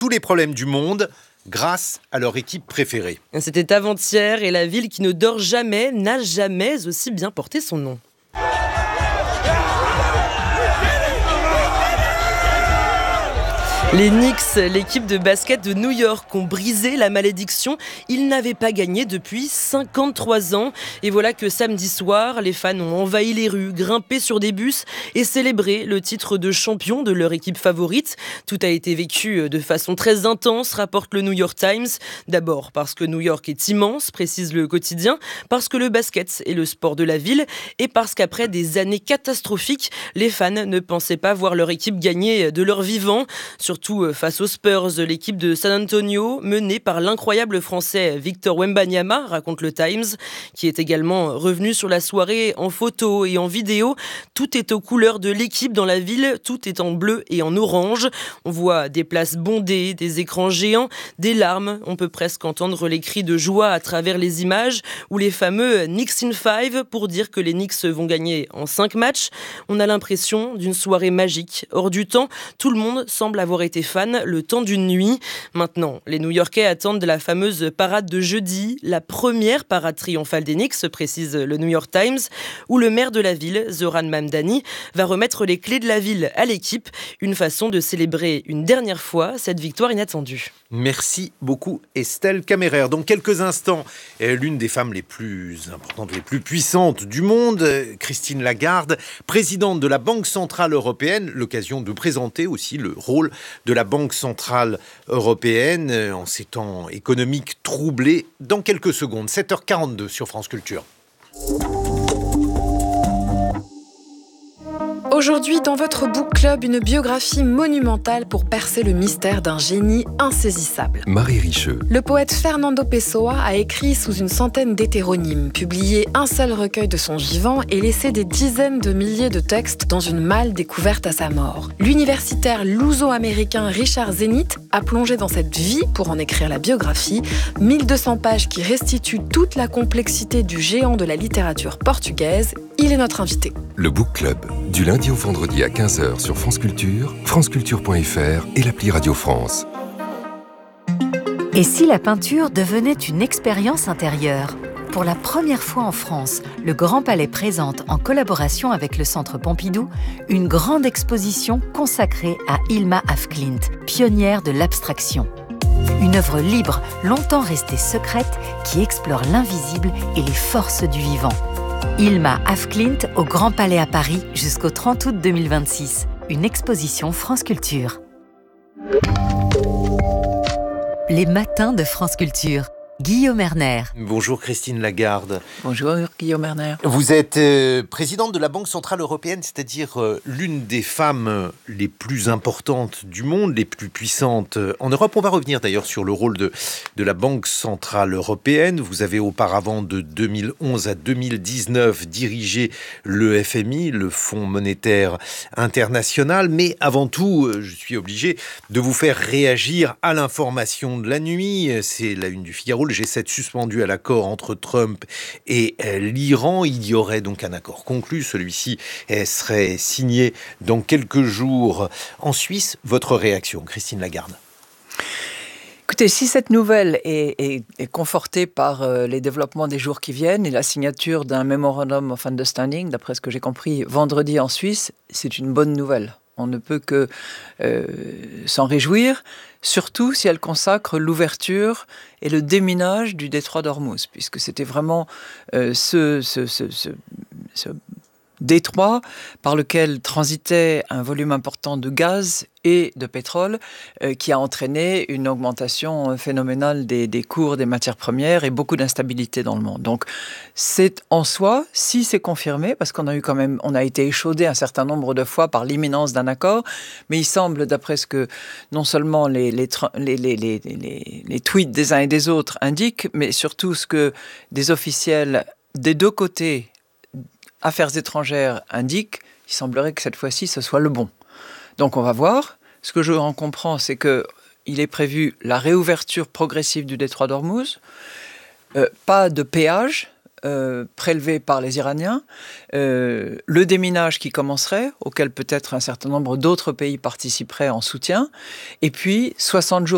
tous les problèmes du monde grâce à leur équipe préférée. C'était avant-hier et la ville qui ne dort jamais n'a jamais aussi bien porté son nom. Les Knicks, l'équipe de basket de New York, ont brisé la malédiction. Ils n'avaient pas gagné depuis 53 ans. Et voilà que samedi soir, les fans ont envahi les rues, grimpé sur des bus et célébré le titre de champion de leur équipe favorite. Tout a été vécu de façon très intense, rapporte le New York Times. D'abord parce que New York est immense, précise le quotidien, parce que le basket est le sport de la ville et parce qu'après des années catastrophiques, les fans ne pensaient pas voir leur équipe gagner de leur vivant. Surtout face aux Spurs, l'équipe de San Antonio, menée par l'incroyable français Victor Wembanyama, raconte le Times, qui est également revenu sur la soirée en photo et en vidéo. Tout est aux couleurs de l'équipe dans la ville, tout est en bleu et en orange. On voit des places bondées, des écrans géants, des larmes. On peut presque entendre les cris de joie à travers les images ou les fameux Knicks in 5 pour dire que les Knicks vont gagner en 5 matchs. On a l'impression d'une soirée magique. Hors du temps, tout le monde semble avoir été fan le temps d'une nuit. Maintenant, les New-Yorkais attendent de la fameuse parade de jeudi, la première parade triomphale des Knicks, précise le New York Times, où le maire de la ville, Zoran Mamdani, va remettre les clés de la ville à l'équipe, une façon de célébrer une dernière fois cette victoire inattendue. Merci beaucoup Estelle Caméraire. Dans quelques instants, l'une des femmes les plus importantes, les plus puissantes du monde, Christine Lagarde, présidente de la Banque Centrale Européenne, l'occasion de présenter aussi le rôle de la Banque Centrale Européenne en ces temps économiques troublés. Dans quelques secondes, 7h42 sur France Culture. Aujourd'hui, dans votre book club, une biographie monumentale pour percer le mystère d'un génie insaisissable. Marie Richeux. Le poète Fernando Pessoa a écrit sous une centaine d'hétéronymes, publié un seul recueil de son vivant et laissé des dizaines de milliers de textes dans une malle découverte à sa mort. L'universitaire luso-américain Richard Zenith a plongé dans cette vie pour en écrire la biographie, 1200 pages qui restituent toute la complexité du géant de la littérature portugaise. Il est notre invité. Le book club, du lundi au vendredi à 15h sur France Culture, franceculture.fr et l'appli Radio France. Et si la peinture devenait une expérience intérieure ? Pour la première fois en France, le Grand Palais présente, en collaboration avec le Centre Pompidou, une grande exposition consacrée à Hilma af Klint, pionnière de l'abstraction. Une œuvre libre, longtemps restée secrète, qui explore l'invisible et les forces du vivant. Hilma af Klint au Grand Palais à Paris jusqu'au 30 août 2026. Une exposition France Culture. Les matins de France Culture. Guillaume Erner. Bonjour Christine Lagarde. Bonjour Guillaume Erner. Vous êtes présidente de la Banque Centrale Européenne, c'est-à-dire l'une des femmes les plus importantes du monde, les plus puissantes en Europe. On va revenir d'ailleurs sur le rôle de la Banque Centrale Européenne. Vous avez auparavant, de 2011 à 2019, dirigé le FMI, le Fonds monétaire international. Mais avant tout, je suis obligé de vous faire réagir à l'information de la nuit. C'est la une du Figaro. Le G7 suspendu à l'accord entre Trump et l'Iran. Il y aurait donc un accord conclu. Celui-ci serait signé dans quelques jours en Suisse. Votre réaction, Christine Lagarde? Écoutez, si cette nouvelle est confortée par les développements des jours qui viennent et la signature d'un Memorandum of Understanding, d'après ce que j'ai compris, vendredi en Suisse, c'est une bonne nouvelle. On ne peut que s'en réjouir, surtout si elle consacre l'ouverture et le déminage du détroit d'Ormuz, puisque c'était vraiment ce détroit par lequel transitait un volume important de gaz et de pétrole qui a entraîné une augmentation phénoménale des cours des matières premières et beaucoup d'instabilité dans le monde. Donc c'est en soi, si c'est confirmé, parce qu'on a été échaudé un certain nombre de fois par l'imminence d'un accord, mais il semble, d'après ce que non seulement les tweets des uns et des autres indiquent, mais surtout ce que des officiels des deux côtés Affaires étrangères indiquent, il semblerait que cette fois-ci, ce soit le bon. Donc on va voir. Ce que je en comprends, c'est qu'il est prévu la réouverture progressive du détroit d'Ormuz, pas de péage prélevé par les Iraniens, le déminage qui commencerait, auquel peut-être un certain nombre d'autres pays participeraient en soutien, et puis 60 jours